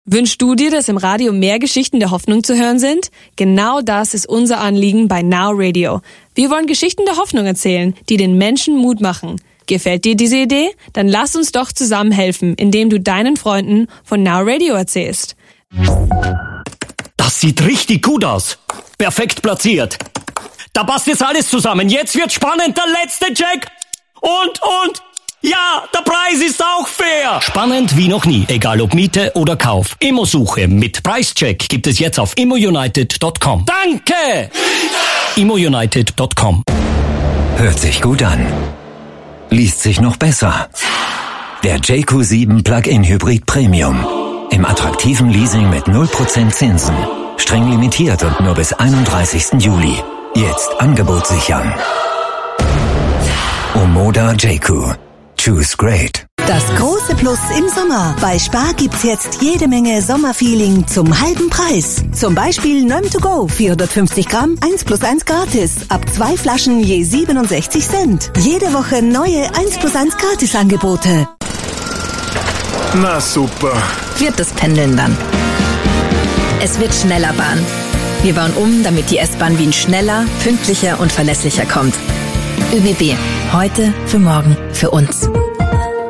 Wünschst du dir, dass im Radio mehr Geschichten der Hoffnung zu hören sind? Genau das ist unser Anliegen bei Now Radio. Wir wollen Geschichten der Hoffnung erzählen, die den Menschen Mut machen. Gefällt dir diese Idee? Dann lass uns doch zusammen helfen, indem du deinen Freunden von Now Radio erzählst. Das sieht richtig gut aus. Perfekt platziert. Da passt jetzt alles zusammen. Jetzt wird spannend. Der letzte Check. Und... Ja, der Preis ist auch fair. Spannend wie noch nie, egal ob Miete oder Kauf. Immosuche mit Preischeck gibt es jetzt auf immounited.com. Danke! immounited.com. Hört sich gut an. Liest sich noch besser. Der JQ7 Plug-in Hybrid Premium. Im attraktiven Leasing mit 0% Zinsen. Streng limitiert und nur bis 31. Juli. Jetzt Angebot sichern. Omoda JQ. Choose great. Das große Plus im Sommer. Bei Spar gibt's jetzt jede Menge Sommerfeeling zum halben Preis. Zum Beispiel Neum to go, 450 Gramm, 1+1 gratis. Ab 2 Flaschen je 67 Cent. Jede Woche neue 1+1 gratis Angebote. Na super. Wird das Pendeln dann. Es wird schneller Bahn. Wir bauen um, damit die S-Bahn Wien schneller, pünktlicher und verlässlicher kommt. ÖBB. Heute, für morgen, für uns.